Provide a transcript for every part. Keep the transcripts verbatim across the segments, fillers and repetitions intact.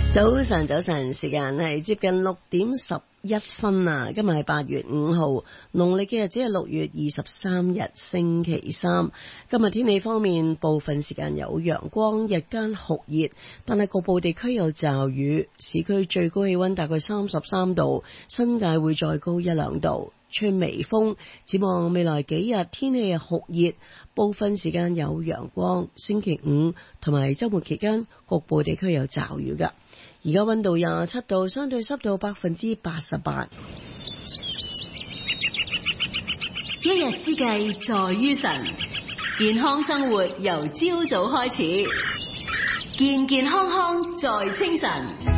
早晨，早晨，時間係接近六點十一分啊！今日係八月五號，農曆嘅日子係六月二十三日，星期三。今日天氣方面，部分時間有陽光，日間酷熱，但係局部地區有驟雨。市區最高氣溫大概三十三度，新界會再高一兩度。吹微風，展望未來幾日天氣係酷熱，部分時間有陽光。星期五同埋周末期間，局部地區有驟雨噶。而家溫度廿七度，相對濕度百分之八十八。 一日之計在於晨，健康生活由朝早開始，健健康康在清晨。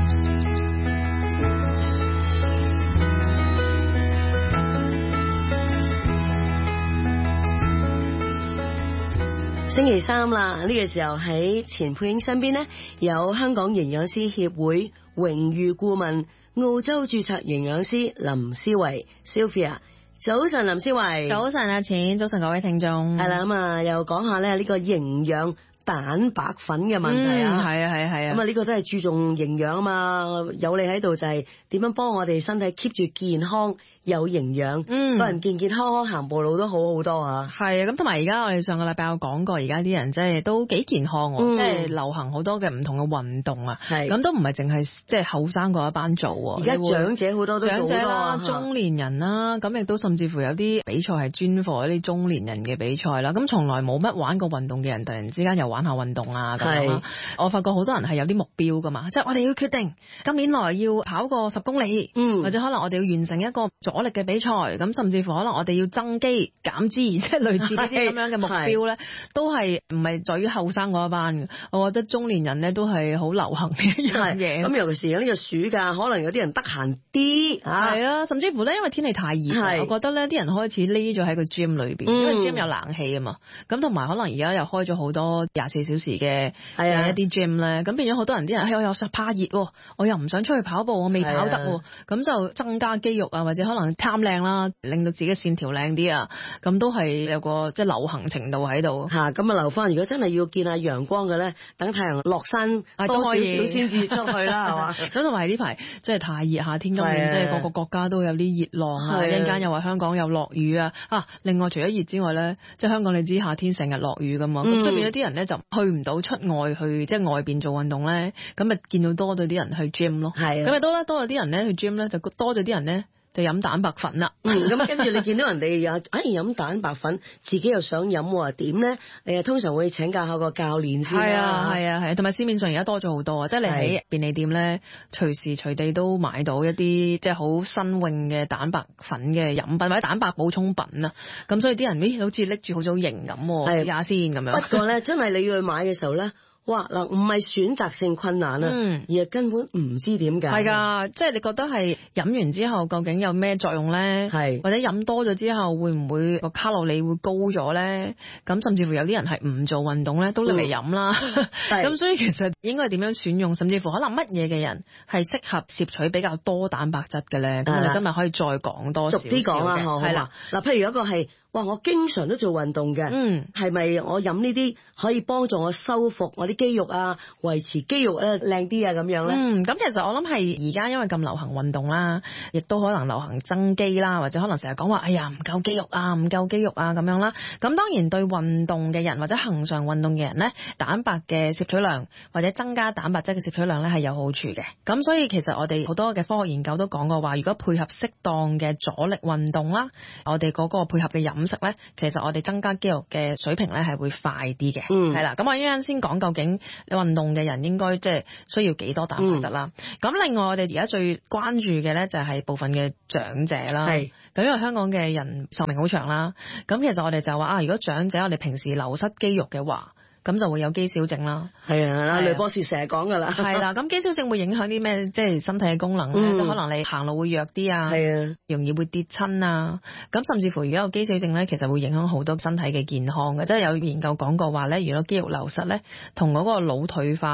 星期三啦，呢、這個時候喺錢佩英身邊呢，有香港營養師協會榮譽顧問、澳洲註冊營養師林思維 Sylvia。早晨，林思維。 早晨阿錢，早晨各位聽眾。 係啦，咁啊又講下咧呢個營養蛋白粉嘅問題啊。 係啊係啊係啊。 咁啊呢個都係注重營養啊嘛，有你喺度就係點樣幫我哋身體 keep 住健康。有營養，嗯，個人健健康康行步路都好好多啊。 係啊，咁同埋而家我哋上個禮拜有講過，而家啲人即係都幾健康，嗯、即係流行好多嘅唔同嘅運動啊。係，咁都唔係淨係即係後生嗰一班做。而家長者好多都做好多啊。長者啦， 中年人啦，咁亦都甚至乎有啲比賽係專課一啲中年人嘅比賽啦。咁從來冇乜玩過運動嘅人，突然之間又玩下運動啊咁樣啦。我發覺好多人係有啲目標噶嘛，即係我哋要決定今年內要跑個十公里，嗯，或者可能我哋要完成一個阻力嘅比賽，咁甚至乎可能我哋要增肌減脂，即係類似呢啲咁樣嘅目標咧，都係唔係在於後生嗰一班嘅。我覺得中年人咧都係好流行嘅一樣嘢。咁尤其是呢個暑假，可能有啲人得閒啲， 係啊，甚至乎咧，因為天氣太熱，我覺得咧啲人開始匿咗喺個 gym 裏邊，嗯、因為 gym 有冷氣啊嘛。咁同埋可能而家又開咗好多廿四小時嘅嘅一啲 gym 咧，咁變咗好多人啲人，哎我又怕熱，我又唔想出去跑步，我未跑得，咁就增加肌肉啊，或者可能貪靚啦，令到自己線條靚啲啊，咁都係有個即係流行程度喺度吓。咁啊留翻，如果真係要見下陽光嘅咧，等太陽落山多少少先至出去啦，係嘛。 咁同埋呢排即係太熱，夏天今年即係各個國家都有啲熱浪啊，一陣間又話香港有落雨啊。啊，另外除咗熱之外咧，即係香港你知夏天成日落雨噶嘛，咁所以變咗啲人咧就去唔到出外去即係外邊做運動咧，咁啊見到多咗啲人去 gym 咯，係咁啊多啦，多咗啲人咧去 gym 咧就多咗啲人咧。就飲蛋白粉啦， 咁跟住你見到人哋又哎飲蛋白粉，自己又想飲喎，點咧？你啊通常會請教下個教練先啦。係啊係啊係，同埋市面上而家多咗好多啊，即係你喺便利店咧，隨時隨地都買到一啲即係好新穎嘅蛋白粉嘅飲品或者蛋白補充品啊。咁所以啲人咦好似拎住好早型咁，試下先咁樣。 不過咧，真係你要去買嘅時候咧。哇嗱，唔係選擇性困難啊，嗯、而係根本唔知點解。 係㗎，即係你覺得係飲完之後究竟有咩作用咧？係或者飲多咗之後會唔會個卡路里會高咗咧？咁甚至乎有啲人係唔做運動咧都嚟飲啦。咁、嗯、所以其實應該點樣選用，甚至乎可能乜嘢嘅人係適合攝取比較多蛋白質嘅咧？咁我哋今日可以再講多少少嘅。逐啲講啦， 係啦。嗱，譬如有一個係。哇！我經常都做運動嘅，嗯，係咪我飲呢啲可以幫助我修復我啲肌肉啊，維持肌肉咧靚啲啊咁樣咧？ 嗯，咁其實我諗係而家因為咁流行運動啦，亦都可能流行增肌啦，或者可能成日講話哎呀唔夠肌肉啊，唔夠肌肉啊咁樣啦。咁當然對運動嘅人或者恆常運動嘅人咧，蛋白嘅攝取量或者增加蛋白質嘅攝取量咧係有好處嘅。咁所以其實我哋好多嘅科學研究都講過話，如果配合適當嘅阻力運動啦，我哋嗰個配合嘅飲食咧，其實我哋增加肌肉嘅水平咧係會快啲嘅，嗯，係啦。咁我一陣先講究竟你運動嘅人應該即係需要幾多蛋白質啦。咁、嗯、另外我哋而家最關注嘅咧就係部分嘅長者啦。係咁，因為香港嘅人壽命好長啦。咁其實我哋就話啊，如果長者我哋平時流失肌肉嘅話，咁就會有肌少症啦。係啊，阿雷博士成日講噶啦。係啦，咁肌少症會影響啲咩？即係身體嘅功能咧，嗯、即係可能你行路會弱啲啊，係啊，容易會跌親啊。咁甚至乎如果有肌少症咧，其實會影響好多身體嘅健康嘅。即係有研究講過話咧，如果肌肉流失咧，同嗰個腦退化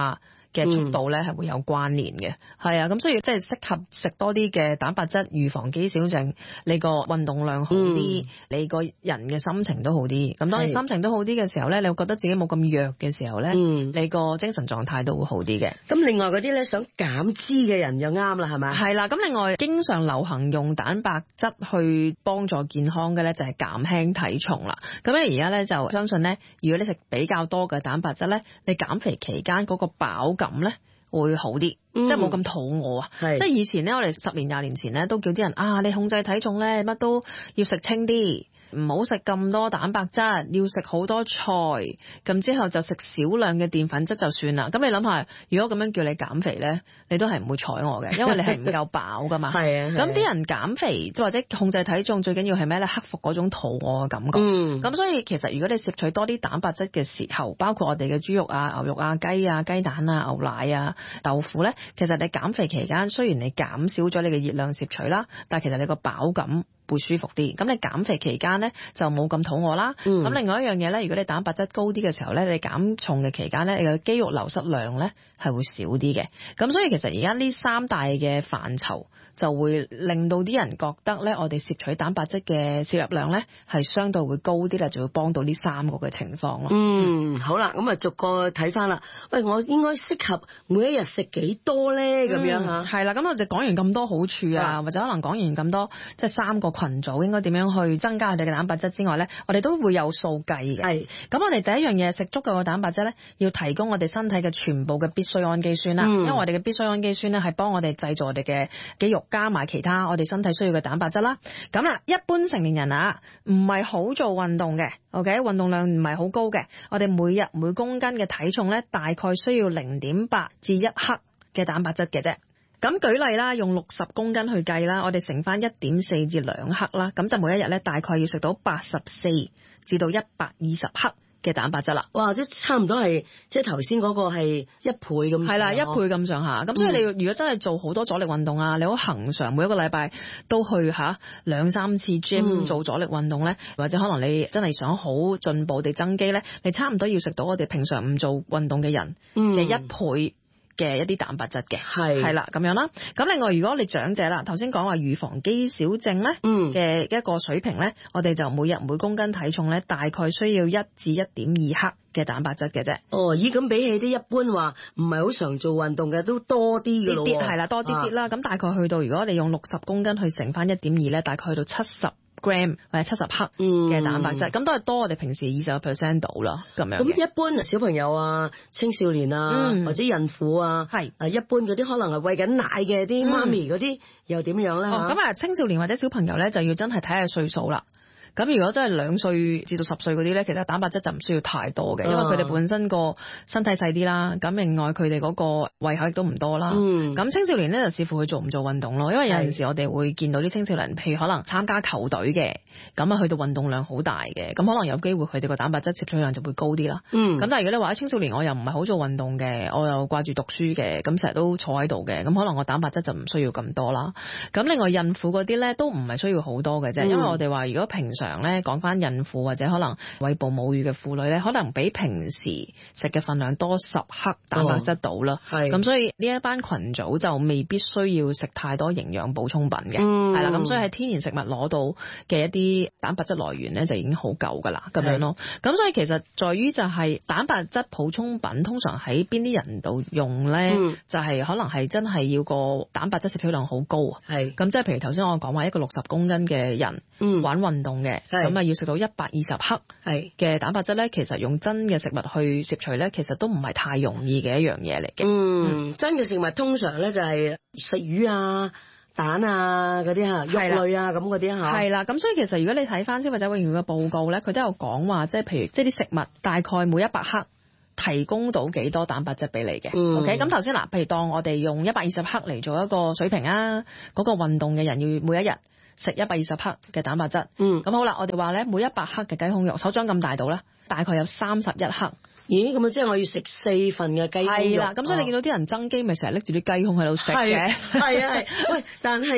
嘅速度咧係會有關聯嘅。係啊，咁所以即係適合食多啲嘅蛋白質，預防肌少症，你個運動量好啲，嗯、你個人嘅心情都好啲。咁當你心情都好啲嘅時候咧，你會覺得自己冇咁弱嘅時候咧，嗯、你個精神狀態都會好啲嘅。 咁另外嗰啲咧想減脂嘅人又啱啦，係咪？ 係啦，咁另外經常流行用蛋白質去幫助健康嘅咧，就係減輕體重啦。咁咧而家咧就相信咧，如果你食比較多嘅蛋白質咧，你減肥期間嗰個飽感咧會好啲，嗯、即係冇咁肚餓啊。即係以前咧，我哋十年廿年前咧都叫啲人啊，你控制體重咧，乜都要食清啲。唔好食咁多蛋白質，要食好多菜，咁之後就食少量嘅澱粉質就算啦。咁你諗下，如果咁樣叫你減肥咧，你都係唔會睬我嘅，因為你係唔夠飽噶嘛。係啊。咁啲人減肥或者控制體重最緊要係咩咧？克服嗰種肚餓嘅感覺。嗯。咁所以其實如果你攝取多啲蛋白質嘅時候，包括我哋嘅豬肉啊、牛肉啊、雞啊、雞蛋啊、牛奶啊、豆腐咧，其實你減肥期間雖然你減少咗你嘅熱量攝取啦，但係其實你個飽感會舒服啲，咁你減肥期間咧就冇咁肚餓啦。咁、嗯、另外一樣嘢咧，如果你蛋白質高啲嘅時候咧，你減重嘅期間咧，你嘅肌肉流失量咧係會少啲嘅。咁所以其實而家呢三大嘅範疇就會令到啲人覺得咧，我哋攝取蛋白質嘅攝入量咧係相對會高啲啦，就會幫到呢三個嘅情況咯。 嗯，好啦，咁啊逐個睇翻啦。喂，我應該適合每一日食幾多咧？咁、嗯、樣嚇。係啦，咁我哋講完咁多好處啊，啊或者可能講完咁多即係三個群組應該點樣去增加佢哋嘅蛋白質之外咧，我哋都會有數計嘅。係，咁我哋第一樣嘢食足夠嘅蛋白質咧，要提供我哋身體嘅全部嘅必需氨基酸啦。嗯、因為我哋嘅必需氨基酸咧係幫我哋製造我哋嘅肌肉加埋其他我哋身體需要嘅蛋白質啦。咁啦，一般成年人啊，唔係好做運動嘅 ，OK， 運動量唔係好高嘅，我哋每日每公斤嘅體重咧，大概需要零點八至一克嘅蛋白質嘅啫。咁舉例啦，用六十公斤去計啦，我哋乘翻一點四至兩克啦，咁就每一日咧大概要食到八十四至到一百二十克嘅蛋白質啦。 哇，即差唔多係即係頭先嗰個係一倍咁。 係啦，一倍咁上下。咁、嗯、所以你如果真係做好多阻力運動啊，你好恆常每一個禮拜都去下兩三次 gym 做阻力運動咧，嗯、或者可能你真係想好進步地增肌咧，你差唔多要食到我哋平常唔做運動嘅人嘅一倍嘅一啲蛋白質嘅，係係啦咁樣啦。咁另外如果你長者啦，頭先講話預防肌少症咧嘅一個水平咧，我哋就每日每公斤體重咧大概需要一至一點二克嘅蛋白質嘅啫。 哦，咦，咁比起啲一般話唔係好常做運動嘅都多啲嘅咯喎。啲係啦，多啲啲啦。咁、啊、大概去到如果你用六十公斤去乘翻一點二咧，大概去到七十gram 或者七十克嘅蛋白質，咁、嗯、都係多我哋平時二十個 percent 到啦，咁樣。 咁一般小朋友啊、青少年啊，嗯、或者孕婦啊，係啊，一般嗰啲可能係餵緊奶嘅啲媽咪嗰啲，嗯、又點樣咧？ 哦，咁啊，青少年或者小朋友咧，就要真係睇下歲數啦。咁如果真係兩歲至到十歲嗰啲咧，其實蛋白質就唔需要太多嘅，因為佢哋本身個身體細啲啦。咁另外佢哋嗰個胃口亦都唔多啦。咁、嗯、青少年咧就視乎佢做唔做運動咯。因為有陣時我哋會見到啲青少年，譬如可能參加球隊嘅，咁啊去到運動量好大嘅，咁可能有機會佢哋個蛋白質攝取量就會高啲啦。咁、嗯、但係如果你話青少年我又唔係好做運動嘅，我又掛住讀書嘅，咁成日都坐喺度嘅，咁可能我蛋白質就唔需要咁多啦。咁另外孕婦嗰啲咧都唔係需要好多嘅啫，嗯、因為我哋話如果平常咧講翻孕婦或者可能餵哺母乳嘅婦女咧，可能比平時食嘅份量多十克蛋白質到啦。係咁、哦，所以呢一班群組就未必需要食太多營養補充品嘅。係啦、嗯，咁所以喺天然食物攞到嘅一啲蛋白質來源咧，就已經好夠噶啦，咁樣咯。咁所以其實在於就係蛋白質補充品通常喺邊啲人度用咧，嗯、就係可能係真係要個蛋白質攝取量好高啊。係咁，即係譬如頭先我講話一個六十公斤嘅人、嗯、玩運動嘅。咁啊，要食到一百二十克嘅蛋白質咧，其實用真嘅食物去攝取咧，其實都唔係太容易嘅一樣嘢嚟嘅。嗯， 真嘅食物通常咧就係食魚啊、蛋啊嗰啲嚇，肉類啊咁嗰啲嚇。係啦，咁所以其實如果你睇翻消費者委員會嘅報告咧，佢都有講話，即係譬如即係啲食物大概每一百克提供到幾多蛋白質俾你嘅。嗯、OK，咁頭先嗱，譬如當我哋用一百二十克嚟做一個水平啊，嗰、嗰個運動嘅人要每一日食一百二十克嘅蛋白質，嗯，咁好啦，我哋話咧每一百克嘅雞胸肉，手掌咁大到啦，大概有三十一克。 咦，咁啊，即係我要食四份嘅雞胸肉。 係啦，咁所以你見到啲人增肌咪成日拎住啲雞胸喺度食嘅。係係啊係。喂，但係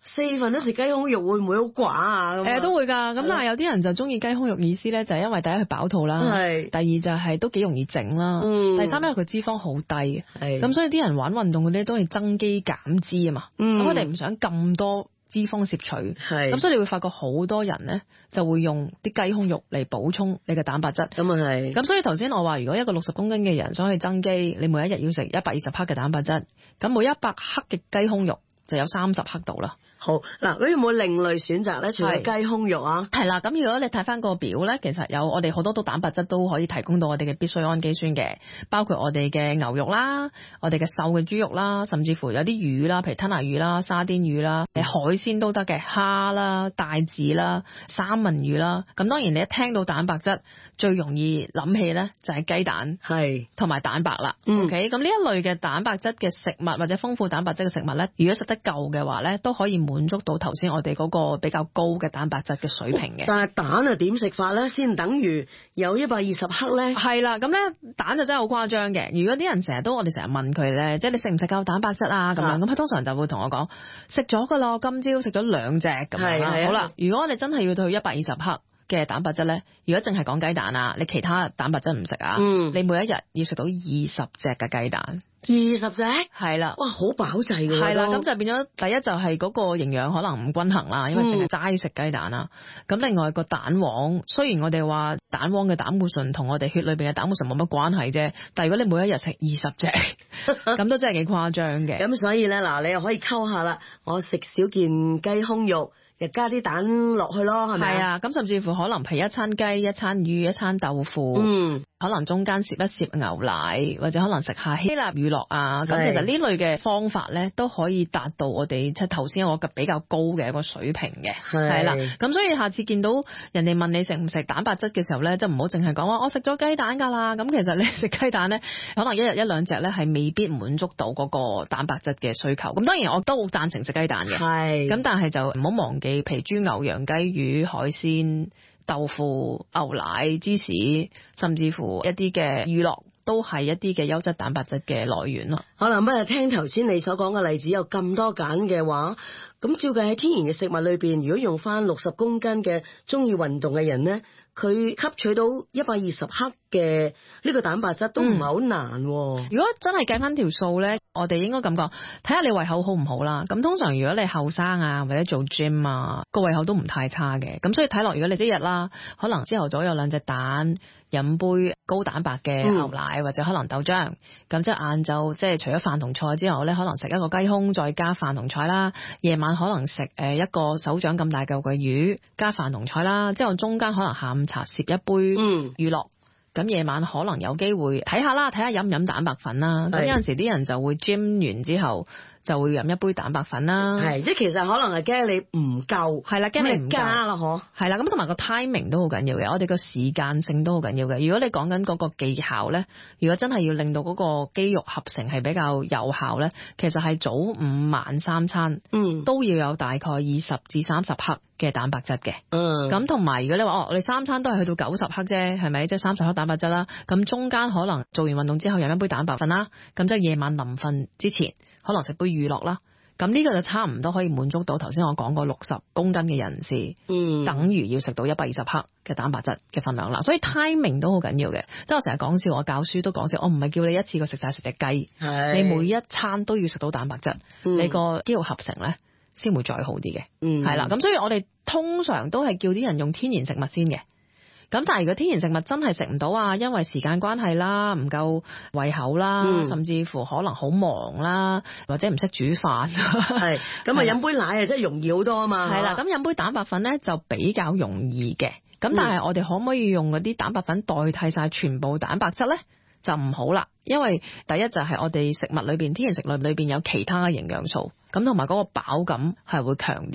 四份都食雞胸肉會唔會好寡啊？咁誒、呃、都會㗎，咁但係有啲人就中意雞胸肉意思咧，就係因為第一佢飽肚啦， 係第二就係都幾容易整啦， 嗯第三因為佢脂肪好低， 係咁所以啲人玩運動嗰啲都係增肌減脂啊嘛， 嗯咁佢哋唔想咁多脂肪攝取， 係咁所以你會發覺好多人咧就會用啲雞胸肉嚟補充你嘅蛋白質。 咁啊係。 咁所以頭先我話，如果一個六十公斤嘅人想去增肌，你每一日要食一百二十克嘅蛋白質，咁每一百克嘅雞胸肉就有三十克度啦。 好嗱，咁有冇另類選擇咧？除咗雞胸肉啊， 係啦，咁如果你睇翻個表咧，其實有我哋好多都蛋白質都可以提供到我哋嘅必需氨基酸嘅，包括我哋嘅牛肉啦，我哋嘅瘦嘅豬肉啦，甚至乎有啲魚啦，譬如吞拿魚啦、沙甸魚啦，誒海鮮都得嘅，蝦啦、帶子啦、三文魚啦。咁當然你一聽到蛋白質，最容易諗起咧就係雞蛋係同埋蛋白啦。 嗯 OK，咁呢一類嘅蛋白質嘅食物或者豐富蛋白質嘅食物咧，如果食得夠嘅話咧，都可以滿足到頭先我哋嗰個比較高嘅蛋白質嘅水平嘅。 但係蛋啊點食法咧，先等於有一百二十克咧？ 係啦，咁咧蛋就真係好誇張嘅。如果啲人成日都我哋成日問佢咧，即係你食唔食夠蛋白質啊咁樣，咁佢通常就會同我講食咗噶啦，我今朝食咗兩隻咁樣啦。 係係好啦，如果我哋真係要到一百二十克嘅蛋白質咧，如果淨係講雞蛋啊，你其他蛋白質唔食啊， 嗯你每一日要食到二十隻嘅雞蛋。 二十隻係啦， 哇，好飽滯㗎喎。 係啦， 都咁就變咗第一就係嗰個營養可能唔均衡啦，因為淨係齋食雞蛋啦。咁、嗯、另外個蛋黃，雖然我哋話蛋黃嘅膽固醇同我哋血裏邊嘅膽固醇冇乜關係啫，但係如果你每一日食二十隻，咁都真係幾誇張嘅。 咁所以咧，嗱，你又可以溝下啦，我食少件雞胸肉，又加啲蛋落去咯，係咪？ 係啊，咁甚至乎可能譬如一餐雞、一餐魚、一餐豆腐， 嗯， 可能中間攝一攝牛奶，或者可能食下希臘乳酪啊。咁係其實呢類嘅方法咧，都可以達到我哋即係頭先我嘅比較高嘅一個水平嘅。 係係啦，咁所以下次見到人哋問你食唔食蛋白質嘅時候咧，就唔好淨係講話我食咗雞蛋㗎啦。咁其實你食雞蛋咧，可能一日一兩隻咧係未必滿足到嗰個蛋白質嘅需求。咁當然我都好贊成食雞蛋嘅。 係。 咁但係就唔好忘記，譬如豬牛羊雞魚海鮮豆腐牛奶芝士，甚至乎一啲嘅乳酪，都係一啲嘅優質蛋白質嘅來源咯。 可能不過聽頭先你所講嘅例子有咁多揀嘅話，咁照計喺天然嘅食物裏邊，如果用翻六十公斤嘅中意運動嘅人咧，佢吸取到一百二十克嘅呢個蛋白質都唔係好難，啊嗯。 如果真係計翻條數咧，我哋應該咁講，睇下你胃口好唔好啦。咁通常如果你後生啊，或者做 gym 啊，個胃口都唔太差嘅。咁所以睇落，如果你一日啦，可能朝頭早有兩隻蛋，飲杯高蛋白嘅牛奶，嗯、或者可能豆漿。咁即係晏晝，即係除咗飯同菜之後咧，可能食一個雞胸，再加飯同菜啦。夜晚可能食誒一個手掌咁大嚿嘅魚，加飯同菜啦。之後中間可能下午茶攝一杯乳酪。咁夜晚可能有機會睇下啦，睇下飲唔飲蛋白粉啦。咁有陣時啲人就會 gym 完之後就會飲一杯蛋白粉啦。係， 即係其實可能係驚你唔夠， 係啦，驚你唔加啦，嗬。 係啦，咁同埋個 timing 都好緊要嘅，我哋個時間性都好緊要嘅。如果你講緊嗰個技巧咧，如果真係要令到嗰個肌肉合成係比較有效咧，其實係早午晚三餐，嗯，都要有大概二十至三十克嘅蛋白質嘅。嗯，咁同埋如果你話哦，我哋三餐都係去到九十克啫，係咪？即係三十克蛋白質啦。咁中間可能做完運動之後飲一杯蛋白粉啦，咁即係夜晚臨瞓之前可能食杯乳酪啦。咁呢個就差唔多可以滿足到頭先我講過六十公斤嘅人士，嗯，等於要食到一百二十克嘅蛋白質嘅份量啦。所以 timing 都好緊要嘅。即係我成日講笑，我教書都講笑，我唔係叫你一次過食晒食隻雞，你每一餐都要食到蛋白質，嗯、你個肌肉合成咧先會再好啲嘅。嗯，係啦。咁所以我哋通常都係叫啲人用天然食物先嘅。咁但係如果天然食物真係食唔到啊，因為時間關係啦，唔夠胃口啦，嗯、甚至乎可能好忙啦，或者唔識煮飯，係咁啊飲杯奶啊真係容易好多啊嘛。係啦，咁飲杯蛋白粉咧就比較容易嘅。咁但係我哋可唔可以用嗰啲蛋白粉代替晒全部蛋白質咧？就唔好啦，因為第一就係我哋食物裏邊天然食物裏邊有其他嘅營養素，咁同埋嗰個飽感係會強啲嘅。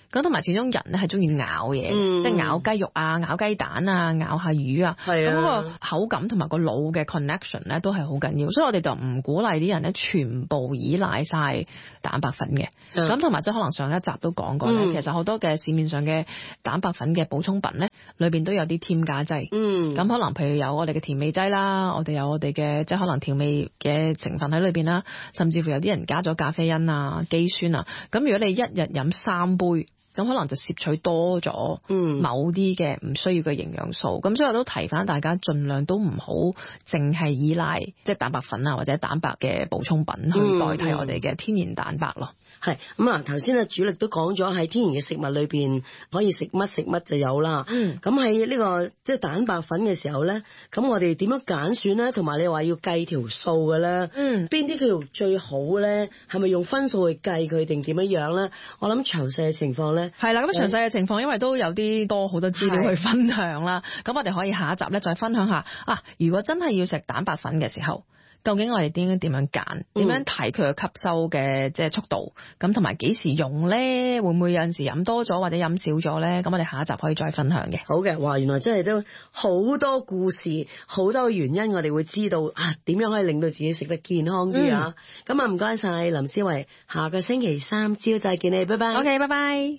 咁同埋始終人咧係中意咬嘢， 嗯、 即係咬雞肉啊、咬雞蛋啊、咬下魚啊，咁嗰個口感同埋個腦嘅 connection 咧都係好緊要，所以我哋就唔鼓勵啲人咧全部依賴晒蛋白粉嘅。咁同埋即係可能上一集都講過咧、嗯，其實好多嘅市面上嘅蛋白粉嘅補充品咧，裏邊都有啲添加劑。嗯，咁可能譬如有我哋嘅甜味劑啦，我哋有我哋嘅即係可能調味嘅成分喺裏邊啦，甚至乎有啲人加咗咖啡因啊、肌酸啊。咁如果你一日飲三杯，咁可能就攝取多咗某啲嘅唔需要嘅營養素。咁、嗯、所以我都提翻大家，盡量都唔好淨係依賴即係蛋白粉啊或者蛋白嘅補充品去代替我哋嘅天然蛋白咯。 係咁啊！頭先啊主力都講咗喺天然嘅食物裏邊可以食乜食乜就有啦。嗯，咁喺呢個即係蛋白粉嘅時候咧，咁我哋點樣揀選咧？同埋你話要計條數嘅咧，嗯，邊啲叫最好咧？係咪用分數去計佢定點樣樣咧？我諗詳細嘅情況咧， 係啦。咁詳細嘅情況，因為都有啲多好多資料去分享啦。咁我哋可以下一集咧再分享下啊！如果真係要食蛋白粉嘅時候，究竟我哋應該點樣揀？點樣睇佢嘅吸收嘅即係速度？咁同埋幾時用咧？會唔會有陣時飲多咗或者飲少咗咧？咁我哋下一集可以再分享嘅。 好嘅，哇！原來真係都好多故事，好多原因，我哋會知道啊點樣可以令到自己食得健康啲啊！咁啊唔該晒林思維，下個星期三朝再見你，拜拜。 OK， 拜拜。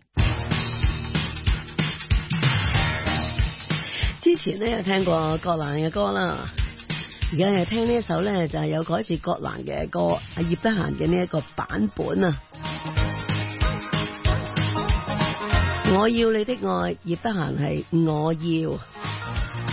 之前咧有聽過葛蘭嘅歌啦。而家係聽呢一首咧，就係有改自葛蘭嘅歌，阿葉德嫻嘅呢一個版本啊！我要你的愛，葉德嫻係我要。